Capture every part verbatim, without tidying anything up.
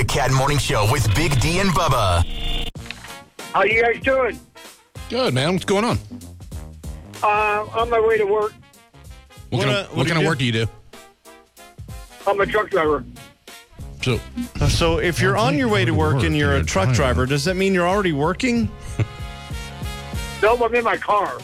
The Cat Morning Show with Big D and Bubba. How you guys doing? Good, man. What's going on? Uh, on my way to work. What, What, kind uh, of, what what do kind you of work do you do? I'm a truck driver. So, So if you're on your way to work and you're a truck driver, does that mean you're already working? No, I'm in my car.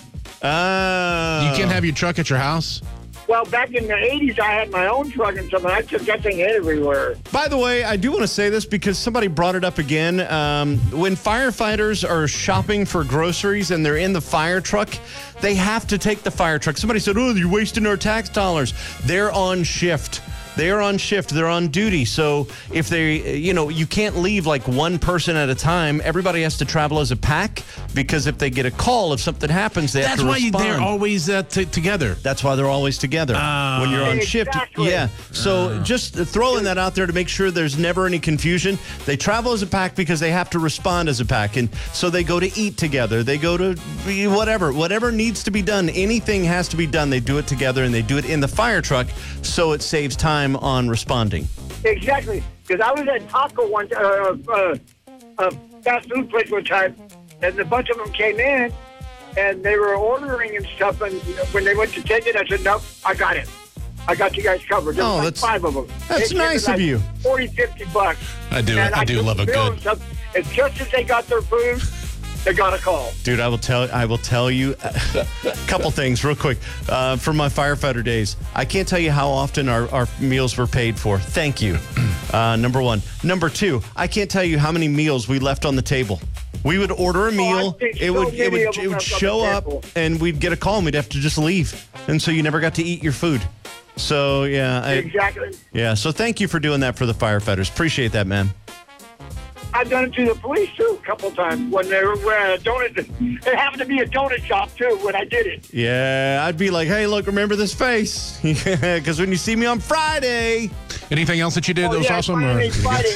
Uh, you can't have your truck at your house? Well, back in the eighties, I had my own truck and something. I took that thing everywhere. By the way, I do want to say this because somebody brought it up again. Um, when firefighters are shopping for groceries and they're in the fire truck, they have to take the fire truck. Somebody said, oh, you're wasting our tax dollars. They're on shift. They're on shift. They're on duty. So if they, you know, you can't leave like one person at a time. Everybody has to travel as a pack because if they get a call, if something happens, they have That's to why you, respond. they're always uh, t- together. That's why they're always together when you're on shift. Exactly. Yeah. So just throwing that out there to make sure there's never any confusion. They travel as a pack because they have to respond as a pack. And so they go to eat together. They go to whatever. Whatever needs to be done. Anything has to be done. They do it together and they do it in the fire truck so it saves time on responding. Exactly. Because I was at Taco one uh, uh, a fast food place one time, and a bunch of them came in, and they were ordering and stuff, and when they went to take it, I said, nope, I got it. I got you guys covered. There Oh, was like that's- five of them. that's They gave me nice of like you. forty, fifty bucks. I do. And I do took love the a bill good. and stuff, and just as they got their food, they got a call. Dude, I will tell I will tell you a couple things real quick. Uh, from my firefighter days, I can't tell you how often our, our meals were paid for. Thank you. Uh, number one. Number two, I can't tell you how many meals we left on the table. We would order a meal, think it so would it many would of them it would left on the show up, table. and we'd get a call, and we'd have to just leave, and so you never got to eat your food. So yeah, I, Exactly. yeah. So thank you for doing that for the firefighters. Appreciate that, man. I've done it to the police, too, a couple times when they were uh, donut. It happened to be a donut shop, too, when I did it. Yeah, I'd be like, hey, look, remember this face, because when you see me on Friday. Anything else that you did Oh, that was yeah, awesome? Friday, or- Friday.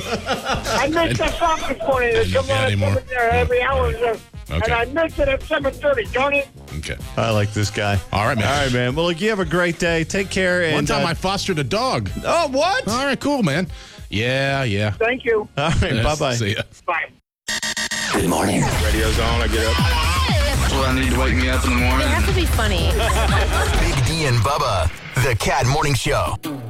I missed that song this morning. There's Not someone anymore. coming there every hour. uh, And Okay. I missed it at seven thirty. Darn it. Okay. I like this guy. All right, man. All right, man. Well, look, you have a great day. Take care. And, One time uh, I fostered a dog. oh, what? All right, cool, man. Yeah, yeah. Thank you. All right, Yes, bye-bye. See ya. Bye. Good morning. Radio's on, I get up. That's what I need to wake me up in the morning. They have to be funny. Big D and Bubba. The Cat Morning Show.